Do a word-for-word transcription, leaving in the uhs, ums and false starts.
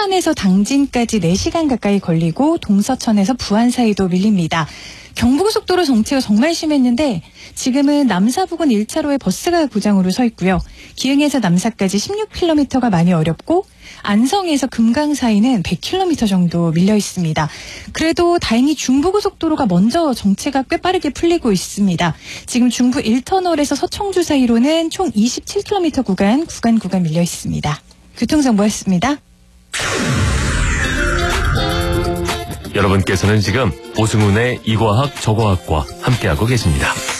울산에서 당진까지 네 시간 가까이 걸리고 동서천에서 부안 사이도 밀립니다. 경부고속도로 정체가 정말 심했는데 지금은 남사 부근 일 차로에 버스가 고장으로 서 있고요. 기흥에서 남사까지 십육 킬로미터가 많이 어렵고 안성에서 금강 사이는 백 킬로미터 정도 밀려 있습니다. 그래도 다행히 중부고속도로가 먼저 정체가 꽤 빠르게 풀리고 있습니다. 지금 중부 일 터널에서 서청주 사이로는 총 이십칠 킬로미터 구간, 구간 구간 밀려 있습니다. 교통정보였습니다. 여러분께서는 지금 오승훈의 이과학 저과학과 함께하고 계십니다.